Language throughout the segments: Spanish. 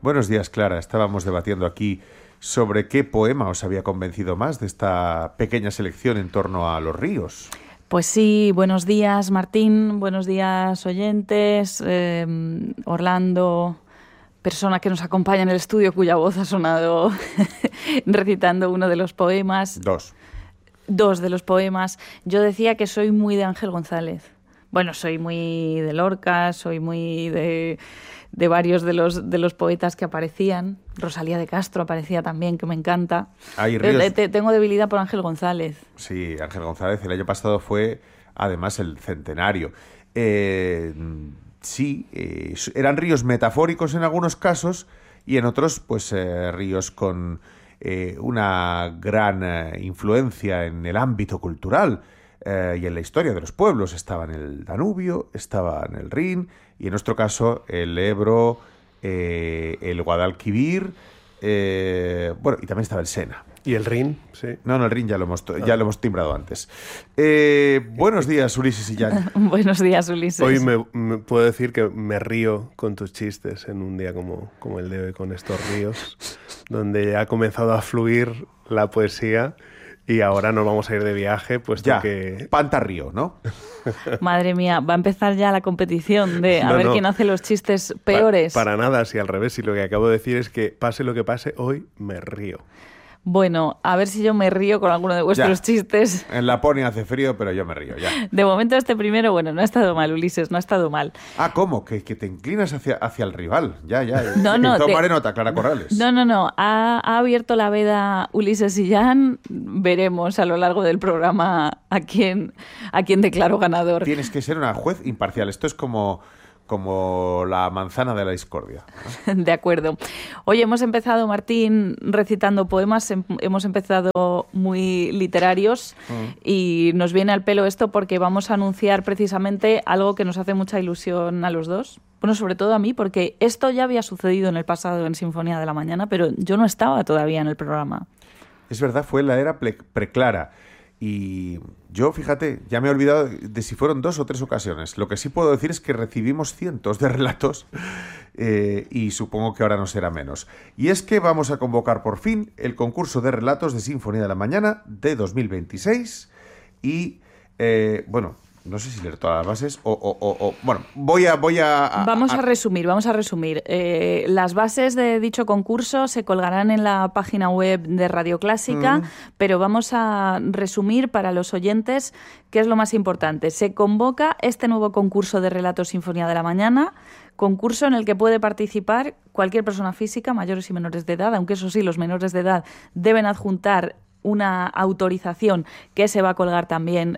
Buenos días, Clara. Estábamos debatiendo aquí sobre qué poema os había convencido más de esta pequeña selección en torno a los ríos. Pues sí, buenos días, Martín, buenos días, oyentes, Orlando, persona que nos acompaña en el estudio, cuya voz ha sonado recitando uno de los poemas. Dos de los poemas. Yo decía que soy muy de Ángel González. Bueno, soy muy de Lorca, soy muy de varios de los poetas que aparecían. Rosalía de Castro aparecía también, que me encanta. Tengo debilidad por Ángel González. Sí, Ángel González. El año pasado fue, además, el centenario. Eran ríos metafóricos en algunos casos y en otros, pues, ríos con una gran influencia en el ámbito cultural. Y en la historia de los pueblos estaba en el Danubio, estaba en el Rin y en nuestro caso el Ebro, el Guadalquivir, y también estaba el Sena. ¿Y el Rin? Sí. No, el Rin ya lo hemos timbrado antes. Buenos días, Ulises y Jan. Buenos días, Ulises. Hoy me puedo decir que me río con tus chistes en un día como el de hoy, con estos ríos, donde ya ha comenzado a fluir la poesía. Y ahora nos vamos a ir de viaje, puesto ya, que... Pantarrío, ¿no? Madre mía, va a empezar ya la competición de a ver quién hace los chistes peores. Para nada, si al revés. Si lo que acabo de decir es que pase lo que pase, hoy me río. Bueno, a ver si yo me río con alguno de vuestros chistes. En Laponia hace frío, pero yo me río, ya. De momento este primero, bueno, no ha estado mal, Ulises, no ha estado mal. Ah, ¿cómo? Que te inclinas hacia el rival. Ya. No. Tomaré nota, Clara Corrales. No. Ha abierto la veda Ulises y Jan. Veremos a lo largo del programa a quién declaro ganador. Tienes que ser una juez imparcial. Esto es como la manzana de la discordia, ¿no? De acuerdo. Hoy hemos empezado, Martín, recitando poemas. Hemos empezado muy literarios y nos viene al pelo esto porque vamos a anunciar precisamente algo que nos hace mucha ilusión a los dos. Bueno, sobre todo a mí, porque esto ya había sucedido en el pasado en Sinfonía de la Mañana, pero yo no estaba todavía en el programa. Es verdad, fue la era preclara. Y yo, fíjate, ya me he olvidado de si fueron 2 o 3 ocasiones. Lo que sí puedo decir es que recibimos cientos de relatos y supongo que ahora no será menos. Y es que vamos a convocar por fin el concurso de relatos de Sinfonía de la Mañana de 2026 y, no sé si leer todas las bases voy a... Vamos a resumir. Las bases de dicho concurso se colgarán en la página web de Radio Clásica, pero vamos a resumir para los oyentes qué es lo más importante. Se convoca este nuevo concurso de relatos Sinfonía de la Mañana, concurso en el que puede participar cualquier persona física, mayores y menores de edad, aunque eso sí, los menores de edad deben adjuntar una autorización que se va a colgar también,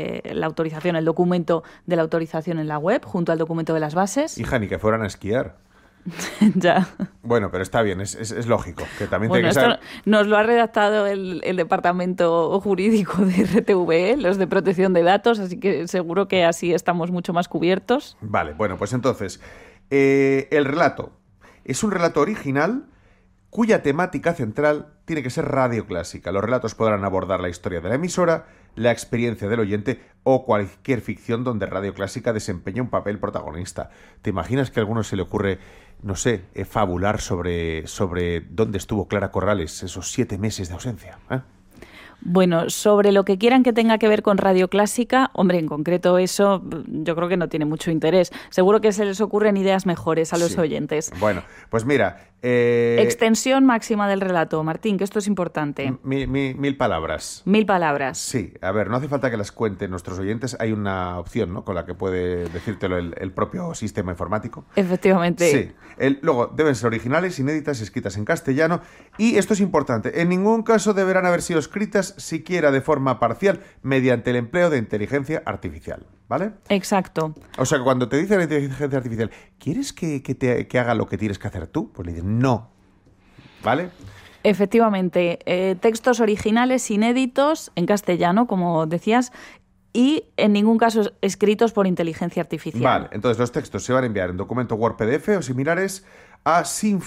el documento de la autorización en la web, junto al documento de las bases. Hija, ni que fueran a esquiar. Ya. Bueno, pero está bien, es lógico. Que también bueno, tiene que esto nos lo ha redactado el departamento jurídico de RTV, los de protección de datos, así que seguro que así estamos mucho más cubiertos. Vale, bueno, pues entonces, el relato es un relato original cuya temática central tiene que ser Radio Clásica. Los relatos podrán abordar la historia de la emisora, la experiencia del oyente o cualquier ficción donde Radio Clásica desempeña un papel protagonista. ¿Te imaginas que a alguno se le ocurre, no sé, fabular sobre dónde estuvo Clara Corrales esos 7 meses de ausencia? Bueno, sobre lo que quieran que tenga que ver con Radio Clásica, hombre, en concreto eso yo creo que no tiene mucho interés. Seguro que se les ocurren ideas mejores a los oyentes. Bueno, pues mira... Extensión máxima del relato, Martín, que esto es importante. 1000 palabras. 1000 palabras. Sí, a ver, no hace falta que las cuenten nuestros oyentes. Hay una opción, ¿no?, con la que puede decírtelo el propio sistema informático. Efectivamente. Sí. Luego, deben ser originales, inéditas, escritas en castellano. Y esto es importante, en ningún caso deberán haber sido escritas siquiera de forma parcial mediante el empleo de inteligencia artificial, ¿vale? Exacto. O sea, que cuando te dice la inteligencia artificial, ¿quieres que haga lo que tienes que hacer tú? Pues le dices, no. ¿Vale? Efectivamente. Textos originales, inéditos, en castellano, como decías, y en ningún caso escritos por inteligencia artificial. Vale, entonces los textos se van a enviar en documento Word, PDF o similares a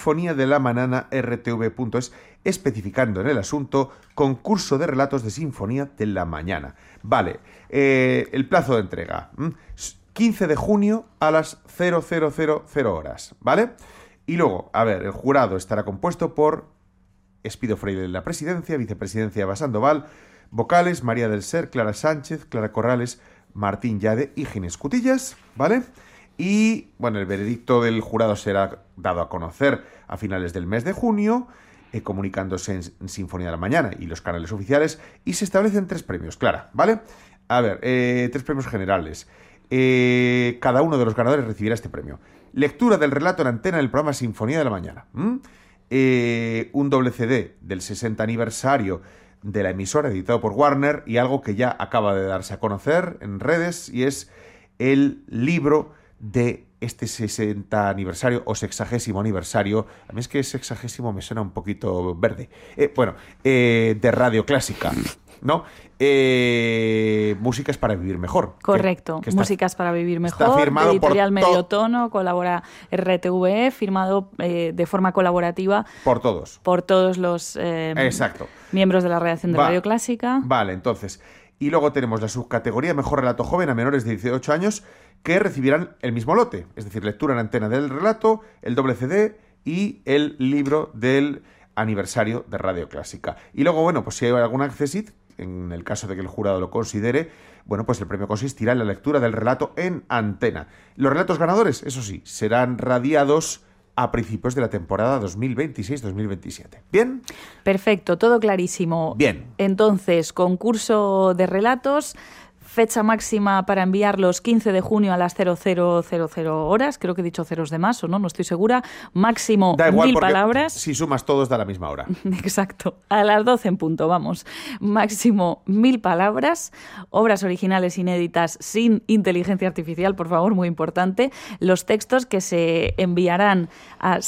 sinfoniadelamanana@rtv.es, especificando en el asunto concurso de relatos de Sinfonía de la Mañana. Vale, el plazo de entrega, 15 de junio a las 00:00 horas, ¿vale? Y luego, a ver, el jurado estará compuesto por Espido Freire en la presidencia, vicepresidencia Eva Sandoval, vocales María del Ser, Clara Sánchez, Clara Corrales, Martín Llade y Ginés Cutillas, ¿vale? Y, bueno, el veredicto del jurado será dado a conocer a finales del mes de junio, comunicándose en Sinfonía de la Mañana y los canales oficiales, y se establecen 3 premios, Clara, ¿vale? A ver, 3 premios generales. Cada uno de los ganadores recibirá este premio. Lectura del relato en antena del programa Sinfonía de la Mañana. Un doble CD del 60 aniversario de la emisora, editado por Warner, y algo que ya acaba de darse a conocer en redes, y es el libro de este 60 aniversario o 60º aniversario. A mí es que 60º me suena un poquito verde. De Radio Clásica, ¿no? Músicas para vivir mejor. Correcto, que Músicas para vivir mejor. Está firmado de Editorial por Medio Tono, colabora RTVE, firmado de forma colaborativa por todos. Por todos los exacto. miembros de la redacción de Radio Clásica. Vale, entonces. Y luego tenemos la subcategoría Mejor Relato Joven a menores de 18 años, que recibirán el mismo lote, es decir, lectura en antena del relato, el doble CD y el libro del aniversario de Radio Clásica. Y luego, bueno, pues si hay algún accesit, en el caso de que el jurado lo considere, bueno, pues el premio consistirá en la lectura del relato en antena. Los relatos ganadores, eso sí, serán radiados a principios de la temporada 2026-2027. ¿Bien? Perfecto, todo clarísimo. Bien. Entonces, concurso de relatos, fecha máxima para enviarlos 15 de junio a las 0000 horas, creo que he dicho ceros de más o no estoy segura, máximo da igual, 1000 palabras. Si sumas todos da la misma hora. Exacto, a las 12 en punto, vamos. Máximo 1000 palabras, obras originales inéditas sin inteligencia artificial, por favor, muy importante. Los textos que se enviarán a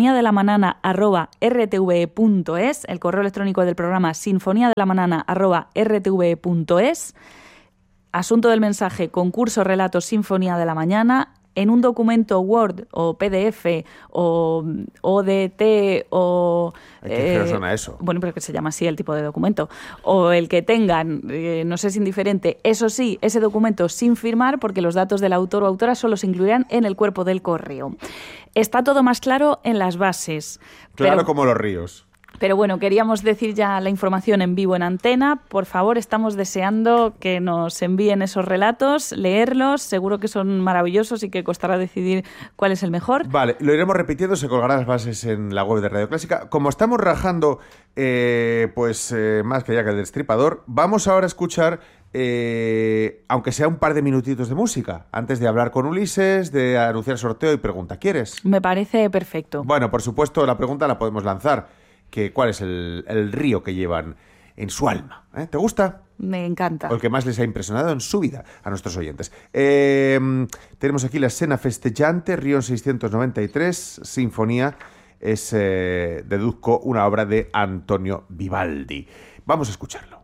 sinfoniadelamanana@rtve.es, el correo electrónico del programa sinfoniadelamanana@rtve.es. Asunto del mensaje, concurso Relatos Sinfonía de la Mañana, en un documento Word o PDF o ODT o... ¿Qué suena eso? Bueno, pero que se llama así el tipo de documento. O el que tengan, no sé, es indiferente. Eso sí, ese documento sin firmar, porque los datos del autor o autora solo se incluirán en el cuerpo del correo. Está todo más claro en las bases. Claro, como los ríos. Pero bueno, queríamos decir ya la información en vivo en antena. Por favor, estamos deseando que nos envíen esos relatos, leerlos. Seguro que son maravillosos y que costará decidir cuál es el mejor. Vale, lo iremos repitiendo, se colgarán las bases en la web de Radio Clásica. Como estamos rajando, más que ya que el destripador, vamos ahora a escuchar, aunque sea un par de minutitos de música, antes de hablar con Ulises, de anunciar sorteo y pregunta. ¿Quieres? Me parece perfecto. Bueno, por supuesto, la pregunta la podemos lanzar. ¿Cuál es el río que llevan en su alma? ¿Te gusta? Me encanta. O el que más les ha impresionado en su vida a nuestros oyentes. Tenemos aquí la Scena Festeggiante, Río 693, Sinfonía. Es, deduzco, una obra de Antonio Vivaldi. Vamos a escucharlo.